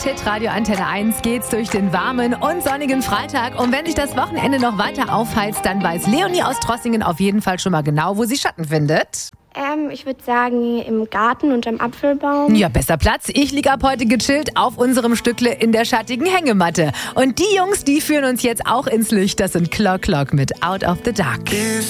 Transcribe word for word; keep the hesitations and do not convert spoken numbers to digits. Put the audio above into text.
Hitradio Antenne eins geht's durch den warmen und sonnigen Freitag. Und wenn sich das Wochenende noch weiter aufheizt, dann weiß Leonie aus Trossingen auf jeden Fall schon mal genau, wo sie Schatten findet. Ähm, ich würde sagen, im Garten unterm Apfelbaum. Ja, besser Platz. Ich liege ab heute gechillt auf unserem Stückle in der schattigen Hängematte. Und die Jungs, die führen uns jetzt auch ins Licht. Das sind Clock Clock mit Out of the Dark.